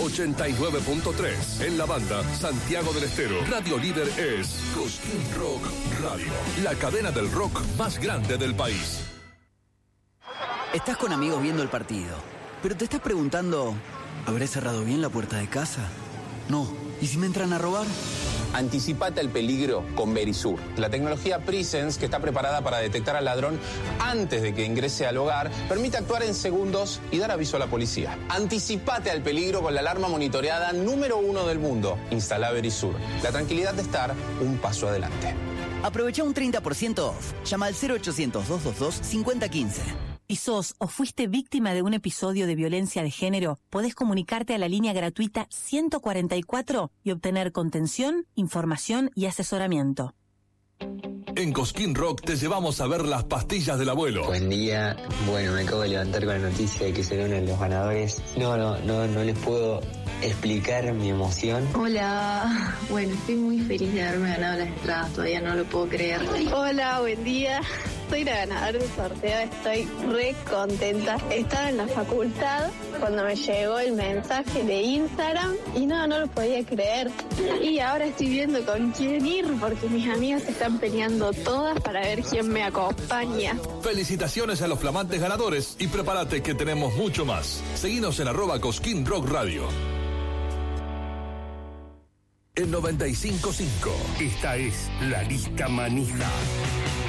89.3 en la banda Santiago del Estero. Radio líder es Cosquín Rock Radio, la cadena del rock más grande del país. Estás con amigos viendo el partido, pero te estás preguntando, ¿habré cerrado bien la puerta de casa? No. ¿Y si me entran a robar? Anticipate al peligro con Verisur, la tecnología Presence que está preparada para detectar al ladrón antes de que ingrese al hogar, permite actuar en segundos y dar aviso a la policía. Anticipate al peligro con la alarma monitoreada número 1 del mundo. Instala Verisur, la tranquilidad de estar un paso adelante. Aprovecha un 30% off. Llama al 0800-222-5015. ¿Y sos o fuiste víctima de un episodio de violencia de género? Podés comunicarte a la línea gratuita 144 y obtener contención, información y asesoramiento. En Cosquín Rock te llevamos a ver las pastillas del abuelo. Buen día. Bueno, me acabo de levantar con la noticia de que se unen los ganadores. No les puedo explicar mi emoción. Hola. Bueno, estoy muy feliz de haberme ganado las entradas. Todavía no lo puedo creer. Hola, buen día. Soy la ganadora del sorteo, estoy re contenta. Estaba en la facultad cuando me llegó el mensaje de Instagram y no lo podía creer. Y ahora estoy viendo con quién ir porque mis amigas se están peleando todas para ver quién me acompaña. Felicitaciones a los flamantes ganadores y prepárate que tenemos mucho más. Seguinos en @Cosquín Rock Radio. En 95.5, esta es la lista manija.